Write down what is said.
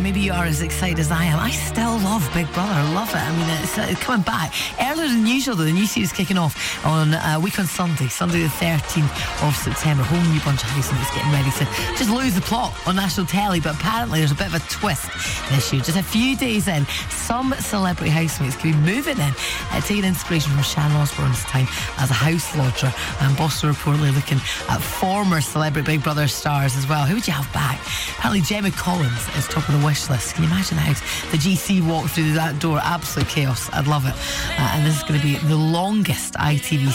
maybe you are as excited as I am. I still love Big Brother. I love it. I mean, it's coming back earlier than usual, though. The new series kicking off on a week on Sunday the 13th of September. A whole new bunch of housemates getting ready to just lose the plot on national telly. But apparently there's a bit of a twist this year. Just a few days in, some celebrity housemates could be moving in, taking inspiration from Shannon Osbourne's time as a house lodger. And Boston reportedly looking at former celebrity Big Brother stars as well. Who would you have back? Apparently Gemma Collins is top of the wish list. Can you imagine the house? The GC walk through that door, absolute chaos. I'd love it. And this is going to be the longest ITV